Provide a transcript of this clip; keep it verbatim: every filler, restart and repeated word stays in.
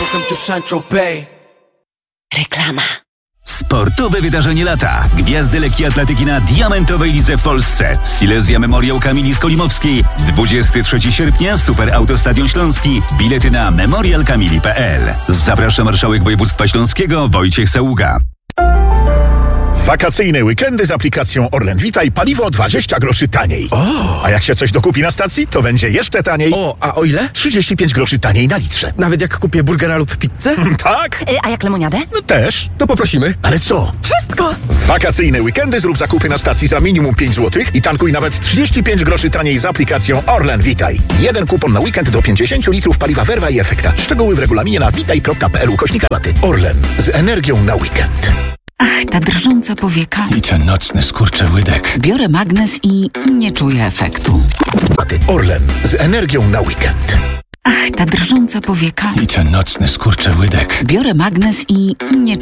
Welcome to Saint-Tropez. Reklama. Sportowe wydarzenie lata. Gwiazdy lekkiej atletyki na diamentowej lidze w Polsce. Silesia Memoriał Kamili Skolimowskiej. dwudziestego trzeciego sierpnia Super Autostadion Śląski. Bilety na memorial kamili kropka p l. Zaprasza marszałek województwa śląskiego Wojciech Saługa. Wakacyjne weekendy z aplikacją Orlen Witaj, paliwo dwadzieścia groszy taniej. O! A jak się coś dokupi na stacji, to będzie jeszcze taniej. O, a o ile? trzydzieści pięć groszy taniej na litrze. Nawet jak kupię burgera lub pizzę? Tak? Y, a jak lemoniadę? No też. To poprosimy. Ale co? Wszystko! W wakacyjne weekendy zrób zakupy na stacji za minimum pięć złotych i tankuj nawet trzydzieści pięć groszy taniej z aplikacją Orlen Witaj. Jeden kupon na weekend do pięćdziesiąt litrów paliwa Verva i Efekta. Szczegóły w regulaminie na witaj kropka p l ukośnika laty. Orlen. Z energią na weekend. Ach, ta drżąca powieka. I ten nocny skurczyłydek. Biorę magnes i nie czuję efektu. Orlen. Z energią na weekend. Ach, ta drżąca powieka. I ten nocny skurczyłydek. Biorę magnes i nie